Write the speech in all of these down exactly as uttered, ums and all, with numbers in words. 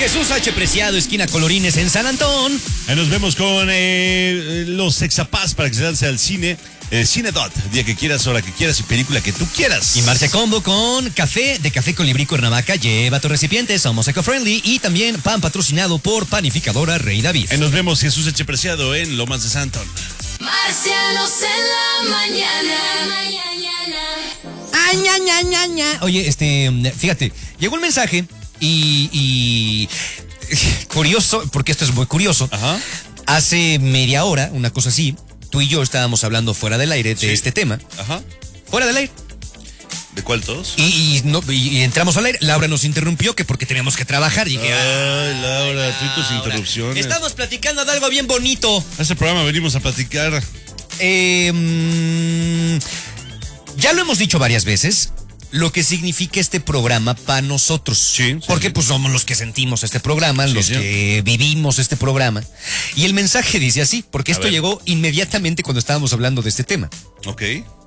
Jesús H. Preciado, esquina Colorines en San Antón. Ahí nos vemos con eh, los Sexapaz para que se lance al cine. Eh, Cinedot, día que quieras, hora que quieras y película que tú quieras. Y Marce Combo con café de Café Colibrí Cuernavaca. Lleva tu recipiente, somos eco-friendly. Y también pan patrocinado por Panificadora Rey David. Ahí nos vemos, Jesús H. Preciado en Lomas de San Antón. Marcianos en la mañana. Ay, ña, ña, ña, ña. Oye, este, fíjate, llegó un mensaje y, y curioso, porque esto es muy curioso. Ajá. Hace media hora, una cosa así, tú y yo estábamos hablando fuera del aire de Sí. este tema. Ajá. Fuera del aire. ¿De cuál todos? Y, y, no, y, y entramos al aire. Laura nos interrumpió que porque teníamos que trabajar. Y dije, Ay, Laura, tú y tus Laura, interrupciones. estamos platicando de algo bien bonito. A este programa venimos a platicar. Eh, mm, ya lo hemos dicho varias veces, lo que significa este programa para nosotros. Sí, sí, Porque sí. pues somos los que sentimos este programa, Sí, los sí. que vivimos este programa. Y el mensaje dice así, porque A esto ver. llegó inmediatamente cuando estábamos hablando de este tema. Ok.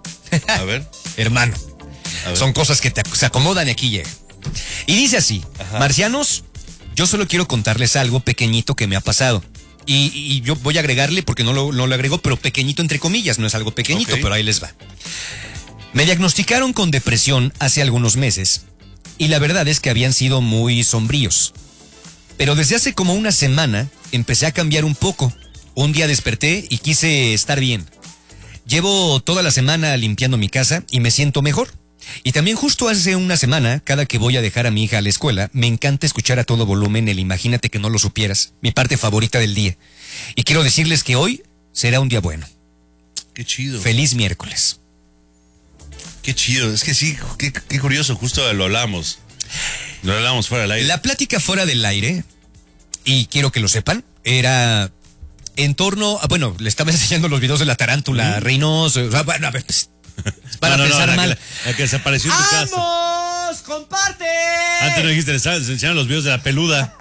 A ver. Hermano, A ver. son cosas que te, se acomodan y aquí llegan. Y dice así, Ajá. marcianos, yo solo quiero contarles algo pequeñito que me ha pasado. Y, y yo voy a agregarle, porque no lo, no lo agregó, pero pequeñito entre comillas, no es algo pequeñito, Ok. pero ahí les va. Me diagnosticaron con depresión hace algunos meses y la verdad es que habían sido muy sombríos. Pero desde hace como una semana empecé a cambiar un poco. Un día desperté y quise estar bien. Llevo toda la semana limpiando mi casa y me siento mejor. Y también justo hace una semana, cada que voy a dejar a mi hija a la escuela, me encanta escuchar a todo volumen el Imagínate que no lo supieras, mi parte favorita del día. Y quiero decirles que hoy será un día bueno. Qué chido. Feliz miércoles. Qué chido. Es que sí, qué, qué curioso. Justo lo hablamos. Lo hablamos fuera del aire. La plática fuera del aire, y quiero que lo sepan, era en torno a, bueno, le estaba enseñando los videos de la tarántula, Reynoso, o sea, bueno, a ver, pues, para No, no, no, pensar la mal. que- La que desapareció en tu casa. ¡Vamos! ¡Comparte! Antes no dijiste, le estabas enseñando los videos de la peluda.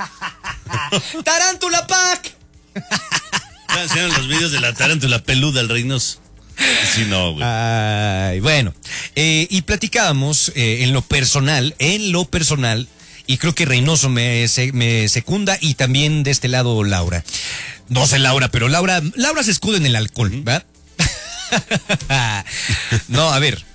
¡Tarántula Pack! Estaban enseñando los videos de la tarántula peluda, el Reynoso. Sí, no, güey. Ay, bueno, eh, y platicábamos eh, en lo personal, en lo personal, y creo que Reynoso me, se- me secunda, y también de este lado Laura. No sé Laura, pero Laura, Laura se escuda en el alcohol, ¿verdad? No, a ver.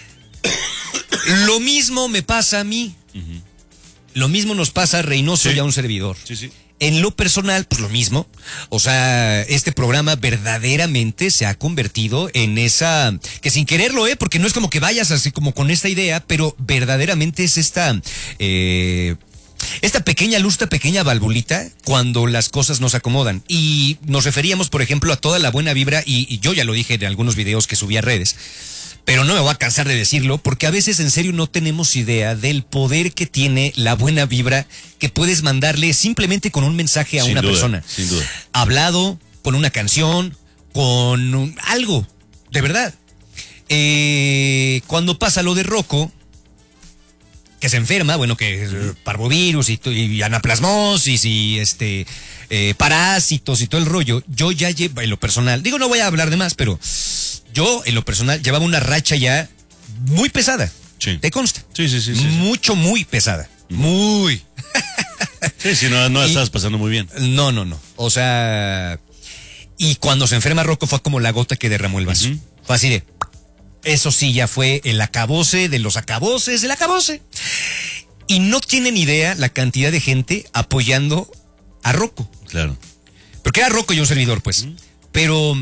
Lo mismo me pasa a mí. Lo mismo nos pasa a Reynoso Sí. y a un servidor. Sí, sí. En lo personal, pues lo mismo. O sea, este programa verdaderamente se ha convertido en esa, que sin quererlo, ¿eh? Porque no es como que vayas así como con esta idea, pero verdaderamente es esta, eh, esta pequeña luz, esta pequeña valvulita cuando las cosas nos acomodan. Y nos referíamos, por ejemplo, a toda la buena vibra, y, y yo ya lo dije en algunos videos que subí a redes, pero no me voy a cansar de decirlo, porque a veces en serio no tenemos idea del poder que tiene la buena vibra que puedes mandarle simplemente con un mensaje a Sin una duda, persona. sin duda. Hablado, con una canción, con un- algo, de verdad. Eh, cuando pasa lo de Rocco, que se enferma, bueno, que eh, parvovirus y, to- y anaplasmosis y este eh, parásitos y todo el rollo, yo ya llevo, en lo personal, digo, no voy a hablar de más, pero yo en lo personal llevaba una racha ya muy pesada. Sí. ¿Te consta? Sí, sí, sí, sí, sí. Mucho, muy pesada. Muy. Sí, sí, no, no la Y- estabas pasando muy bien. No, no, no. O sea, y cuando se enferma Rocco fue como la gota que derramó el vaso. Ujú. Fue así de, eso sí, ya fue el acabose de los acaboses, el acabose. Y no tienen idea la cantidad de gente apoyando a Rocco. Claro. Porque era Rocco y un servidor, pues. Pero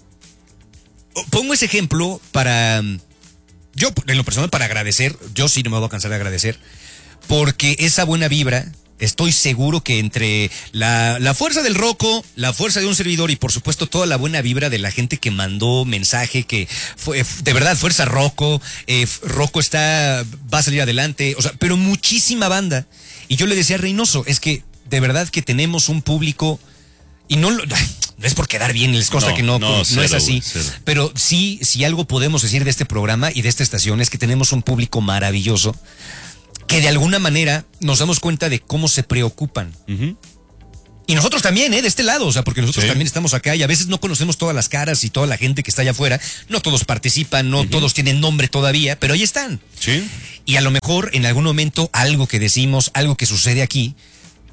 pongo ese ejemplo para, yo en lo personal, para agradecer, yo sí no me voy a cansar de agradecer, porque esa buena vibra, estoy seguro que entre la, la fuerza del Rocco, la fuerza de un servidor y por supuesto toda la buena vibra de la gente que mandó mensaje, que fue, de verdad, fuerza Rocco, eh, Rocco está, va a salir adelante, o sea, pero muchísima banda. Y yo le decía a Reynoso, es que de verdad que tenemos un público, y no, lo- no es por quedar bien, les consta No, que no, no, no, cero, es así, güey, cero. pero sí, si algo podemos decir de este programa y de esta estación es que tenemos un público maravilloso que de alguna manera nos damos cuenta de cómo se preocupan. Ujú. Y nosotros también, ¿eh? De este lado, o sea, porque nosotros Sí. también estamos acá y a veces no conocemos todas las caras y toda la gente que está allá afuera. No todos participan, no todos tienen nombre todavía, pero ahí están. Sí. Y a lo mejor en algún momento algo que decimos, algo que sucede aquí,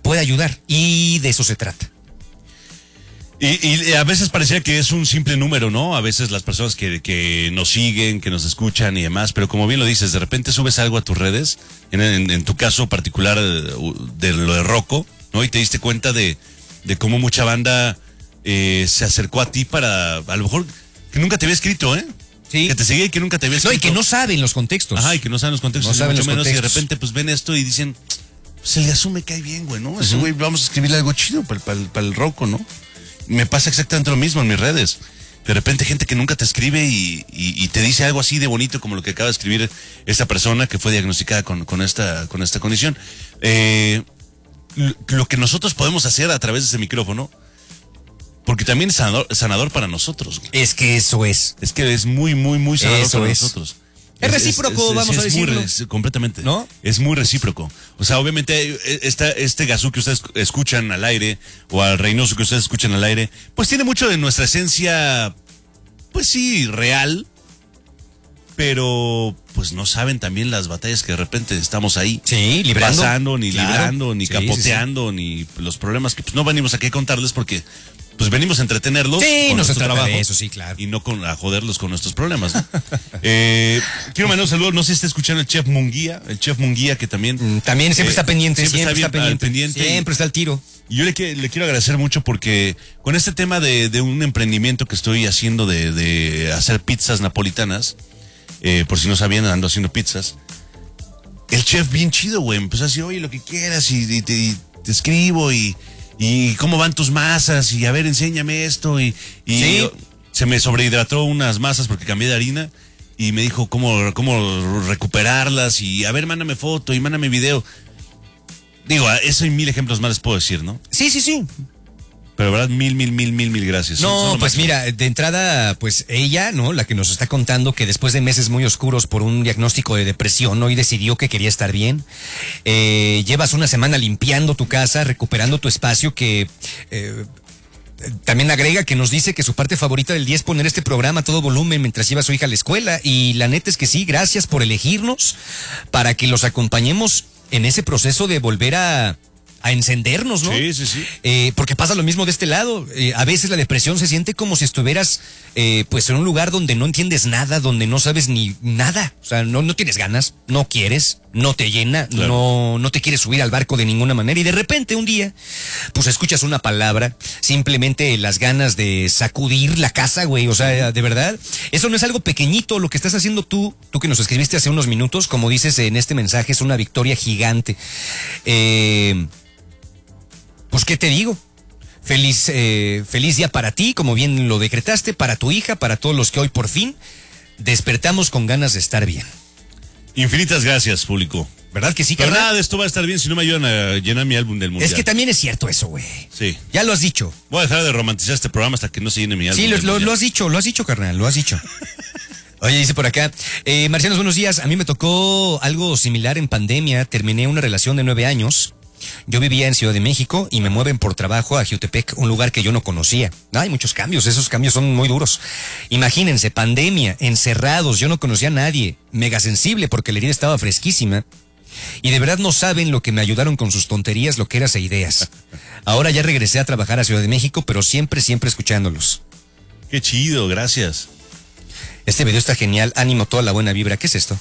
puede ayudar. Y de eso se trata. Y, y a veces parecía que es un simple número, ¿no? A veces las personas que, que nos siguen, que nos escuchan y demás, pero como bien lo dices, de repente subes algo a tus redes, en, en, en tu caso particular de lo de Rocco, ¿no? Y te diste cuenta de, de cómo mucha banda eh, se acercó a ti para, a lo mejor, que nunca te había escrito, ¿eh? Sí. Que te seguía y que nunca te había escrito. No, y que no saben los contextos. Ajá, y que no saben los contextos, No saben mucho los menos, contextos. y de repente pues ven esto y dicen, pues el Gazú me cae bien, güey, ¿no? Ese güey, vamos a escribirle algo chido para, para, para el Rocco, ¿no? Me pasa exactamente lo mismo en mis redes. De repente gente que nunca te escribe y, y, y te dice algo así de bonito como lo que acaba de escribir esta persona que fue diagnosticada con, con, esta, con esta condición. Eh, lo que nosotros podemos hacer a través de ese micrófono, porque también es sanador, sanador para nosotros. Güey. Es que eso es. Es que es muy, muy, muy sanador Eso para es. nosotros. Es recíproco, vamos a es muy decirlo. re- completamente. ¿No? Es muy recíproco. O sea, obviamente, eh, esta, este Gazú que ustedes escuchan al aire, o al Reynoso que ustedes escuchan al aire, pues tiene mucho de nuestra esencia, pues sí, real, pero pues no saben también las batallas que de repente estamos ahí. Sí, librando. Pasando, ni Claro. librando, ni Sí, capoteando, ni los problemas que pues no venimos aquí a contarles porque pues venimos a entretenerlos. Sí, con no se nuestro trata trabajo de eso, sí, claro. y no con, a joderlos con nuestros problemas. ¿no? eh, quiero mandar un saludo, no sé si está escuchando el chef Munguía, el chef Munguía que también... Mm, También siempre eh, está pendiente, siempre, siempre, está, está, bien al pendiente. pendiente. Siempre está al tiro. Y yo le, que- le quiero agradecer mucho porque con este tema de, de un emprendimiento que estoy haciendo de, de hacer pizzas napolitanas, eh, por si no sabían, ando haciendo pizzas, el chef bien chido, güey, empezó a decir, oye, lo que quieras y, y te, y te escribo y... y cómo van tus masas, y a ver, enséñame esto, y, y Sí. yo- se me sobrehidrató unas masas porque cambié de harina, y me dijo cómo, cómo recuperarlas, y a ver, mándame foto, y mándame video. Digo, a eso y mil ejemplos más les puedo decir, ¿no? Sí, sí, sí. Pero verdad, mil, mil, mil, mil, mil gracias. Son- son No, lo pues máximo. mira, de entrada, pues ella, ¿no? La que nos está contando que después de meses muy oscuros por un diagnóstico de depresión, hoy decidió que quería estar bien. Eh, llevas una semana limpiando tu casa, recuperando tu espacio, que eh, también agrega que nos dice que su parte favorita del día es poner este programa a todo volumen mientras lleva a su hija a la escuela. Y la neta es que sí, gracias por elegirnos para que los acompañemos en ese proceso de volver a, a encendernos, ¿no? Sí, sí, sí. Eh, porque pasa lo mismo de este lado. Eh, a veces la depresión se siente como si estuvieras eh, pues en un lugar donde no entiendes nada, donde no sabes ni nada. O sea, no, no tienes ganas, no quieres, no te llena, Claro. no, no te quieres subir al barco de ninguna manera. Y de repente un día, pues escuchas una palabra, simplemente las ganas de sacudir la casa, güey. O sea, de verdad, eso no es algo pequeñito. Lo que estás haciendo tú, tú que nos escribiste hace unos minutos, como dices en este mensaje, es una victoria gigante. Eh... Pues, ¿qué te digo? Feliz, eh, feliz día para ti, como bien lo decretaste, para tu hija, para todos los que hoy por fin despertamos con ganas de estar bien. Infinitas gracias, público. ¿Verdad que sí, Pero carnal? nada de esto va a estar bien si no me ayudan a llenar mi álbum del mundial. Es que también es cierto eso, güey. Sí. Ya lo has dicho. Voy a dejar de romantizar este programa hasta que no se llene mi álbum Sí, lo, del lo- mundial. lo has dicho, lo has dicho, carnal, lo has dicho. Oye, dice por acá, eh, Marcianos, buenos días. A mí me tocó algo similar en pandemia. Terminé una relación de nueve años. Yo vivía en Ciudad de México y me mueven por trabajo a Jiutepec, un lugar que yo no conocía. Hay muchos cambios, esos cambios son muy duros. Imagínense, pandemia, encerrados, yo no conocía a nadie, mega sensible porque la herida estaba fresquísima. Y de verdad no saben lo que me ayudaron con sus tonterías, lo que eras e ideas. Ahora ya regresé a trabajar a Ciudad de México, pero siempre, siempre escuchándolos. Qué chido, gracias. Este video está genial, ánimo, toda la buena vibra. ¿Qué es esto?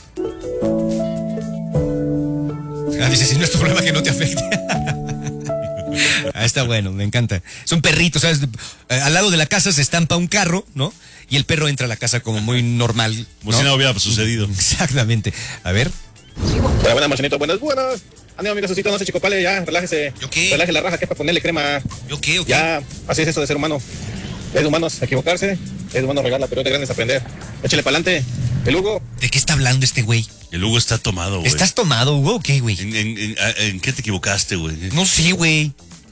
Ah, dice, si no es tu problema que no te afecte. Ah, está bueno, me encanta. Es un perrito, ¿sabes? Eh, al lado de la casa se estampa un carro, ¿no? Y el perro entra a la casa como muy normal, Como ¿no? si nada hubiera sucedido. Exactamente. A ver. Buenas, buenas, Marcianito, buenas, buenas. Ánimo, amigo Susito, no se chicopale, ya, relájese. ¿Yo qué? Relaje la raja, que es para ponerle crema. ¿Yo qué? ¿O qué? Ya, así es esto de ser humano. Es de humanos equivocarse, es de humanos regar la pelota grande es aprender. Échale pa'lante. El Hugo, ¿De qué está hablando este güey? El Hugo está tomado, güey. ¿Estás tomado, Hugo, o qué, güey? ¿En, en, en- a- en qué te equivocaste, güey? No sé, güey.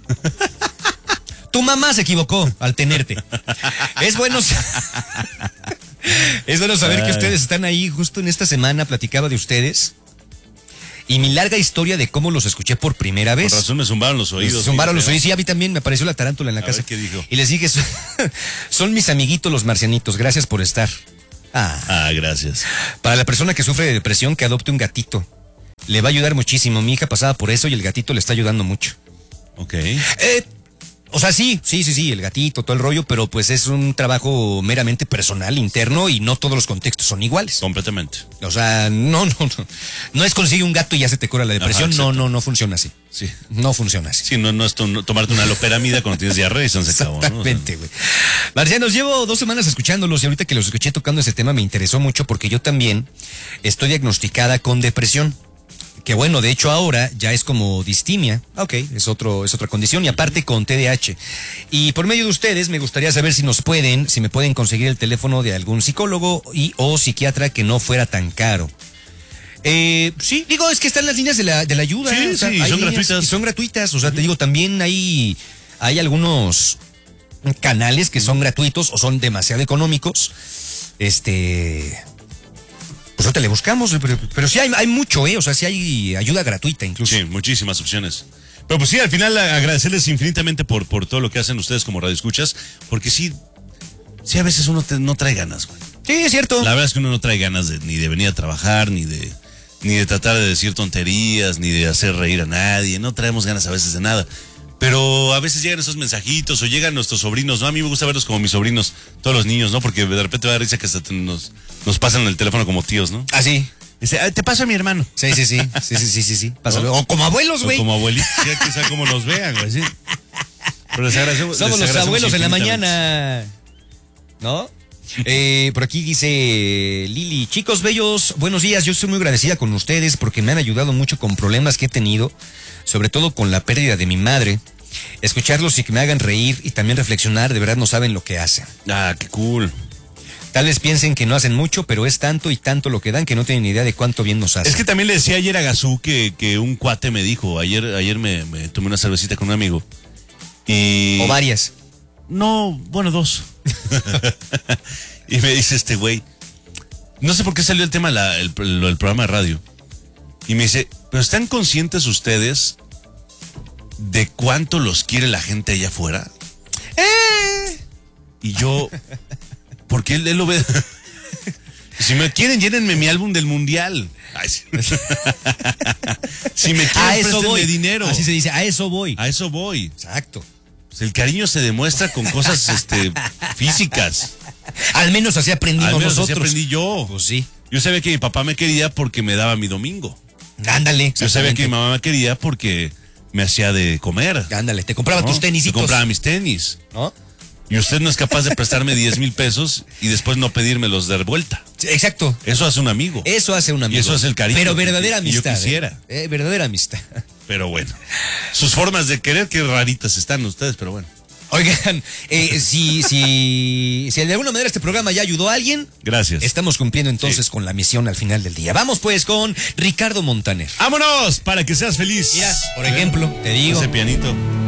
Tu mamá se equivocó al tenerte. Es bueno, sa- es bueno saber que Ay. ustedes están ahí. Justo en esta semana platicaba de ustedes y mi larga historia de cómo los escuché por primera Con vez. razón me zumbaron los oídos. Me zumbaron los fíjate. oídos. Sí, a mí también me apareció la tarántula en la A casa. ver qué dijo. Y les dije, son, son mis amiguitos los marcianitos. Gracias por estar. Ah. Ah, gracias. Para la persona que sufre de depresión, que adopte un gatito. Le va a ayudar muchísimo. Mi hija pasaba por eso y el gatito le está ayudando mucho. Ok. Eh, o sea, sí, sí, sí, sí, el gatito, todo el rollo, pero pues es un trabajo meramente personal, interno, y no todos los contextos son iguales. Completamente. O sea, no, no, no. No es conseguir un gato y ya se te cura la depresión. Ajá, no, exacto. no, no funciona así. Sí. No funciona así. Sí, no, no es to- no tomarte una loperamida cuando tienes diarrea y se acabó, ¿no? O sea, Exactamente, güey. Marcianos, llevo dos semanas escuchándolos y ahorita que los escuché tocando ese tema me interesó mucho porque yo también estoy diagnosticada con depresión. Que bueno, de hecho ahora ya es como distimia. Ok, es otro, es otra condición y aparte con T D A H. Y por medio de ustedes me gustaría saber si nos pueden, si me pueden conseguir el teléfono de algún psicólogo y o psiquiatra que no fuera tan caro. Eh, sí, digo, es que están las líneas de la, de la ayuda. Sí, o sea, sí, hay son líneas gratuitas. y son gratuitas. O sea, te digo, también hay, hay algunos canales que son gratuitos o son demasiado económicos. Este... Pues ahorita le buscamos, pero, pero sí hay, hay mucho, ¿eh? O sea, sí hay ayuda gratuita incluso. Sí, muchísimas opciones. Pero pues sí, al final agradecerles infinitamente por, por todo lo que hacen ustedes como radioescuchas, porque sí, sí a veces uno te- no trae ganas, güey. Sí, es cierto. La verdad es que uno no trae ganas de, ni de venir a trabajar, ni de, ni de tratar de decir tonterías, ni de hacer reír a nadie. No traemos ganas a veces de nada. Pero a veces llegan esos mensajitos o llegan nuestros sobrinos, ¿no? A mí me gusta verlos como mis sobrinos, todos los niños, ¿no? Porque de repente va a dar risa que hasta te- nos, nos pasan el teléfono como tíos, ¿no? Ah, sí. Dice, "Ah, te paso a mi hermano. Sí, sí, sí. Sí, sí, sí, sí, sí. Pásalo. ¿No? O como abuelos, O güey. como abuelitos, ya que sea como nos vean, güey, sí. Pero les agradecemos. Somos les los agradecemos abuelos en la infinitamente. mañana. ¿No? Eh, por aquí dice Lili, chicos bellos, buenos días, yo estoy muy agradecida con ustedes porque me han ayudado mucho con problemas que he tenido, sobre todo con la pérdida de mi madre. Escucharlos y que me hagan reír y también reflexionar, de verdad no saben lo que hacen. Ah, qué cool. Tal vez piensen que no hacen mucho, pero es tanto y tanto lo que dan que no tienen ni idea de cuánto bien nos hacen. Es que también le decía ayer a Gazú que, que un cuate me dijo, ayer, ayer me, me tomé una cervecita con un amigo. Y... O varias. No, bueno, dos. Y me dice este güey, no sé por qué salió el tema, la, el, lo del programa de radio. Y me dice, ¿pero están conscientes ustedes de cuánto los quiere la gente allá afuera? ¡Eh! Y yo, porque él, él lo ve. Si me quieren, llénenme mi álbum del mundial. Ay, sí. Si me quieren, A eso préstenme voy. dinero. Así se dice, a eso voy. A eso voy. Exacto. Pues el cariño se demuestra con cosas este, físicas. Al menos así aprendimos Al menos así nosotros. aprendí yo. Pues sí. Yo sabía que mi papá me quería porque me daba mi domingo. Ándale. Yo sabía que mi exactamente. mamá me quería porque me hacía de comer. Ándale, te compraba ¿no? tus tenisitos. Me compraba mis tenis. ¿No? Y usted no es capaz de prestarme diez mil pesos y después no pedírmelos de vuelta. Sí, exacto. Eso hace un amigo. Eso hace un amigo. Y eso es el cariño Pero que- verdadera que yo amistad. quisiera. ¿eh? Eh, verdadera amistad. Pero bueno. Sus formas de querer, qué raritas están ustedes, pero bueno. Oigan, eh, si, si, si de alguna manera este programa ya ayudó a alguien, Gracias. estamos cumpliendo entonces Sí. con la misión al final del día. Vamos pues con Ricardo Montaner. ¡Vámonos! Para que seas feliz. Mira, por ejemplo, te digo. Ese pianito.